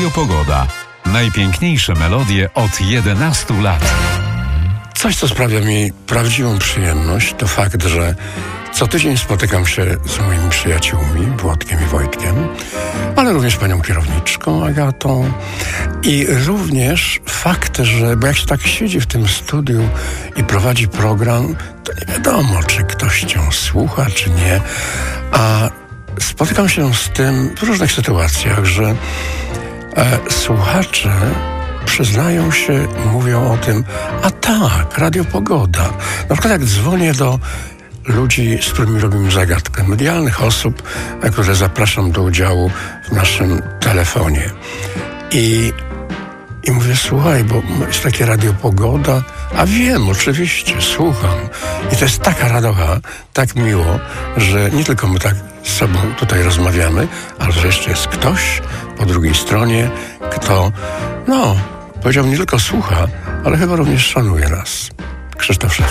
Radio Pogoda. Najpiękniejsze melodie od 11 lat. Coś, co sprawia mi prawdziwą przyjemność, to fakt, że co tydzień spotykam się z moimi przyjaciółmi, Włodkiem i Wojtkiem, ale również panią kierowniczką Agatą i również fakt, że, bo jak się tak siedzi w tym studiu i prowadzi program, to nie wiadomo, czy ktoś cię słucha, czy nie, a spotykam się z tym w różnych sytuacjach, że słuchacze przyznają się, mówią o tym, a tak, Radio Pogoda. Na przykład jak dzwonię do ludzi, z którymi robimy zagadkę, medialnych osób, które zapraszam do udziału w naszym telefonie. I mówię, słuchaj, bo jest takie Radio Pogoda, a wiem, oczywiście, słucham. I to jest taka radocha, tak miło, że nie tylko my tak z sobą tutaj rozmawiamy, ale że jeszcze jest ktoś po drugiej stronie, kto, powiedziałbym, nie tylko słucha, ale chyba również szanuje nas. Krzysztof Szewczyk.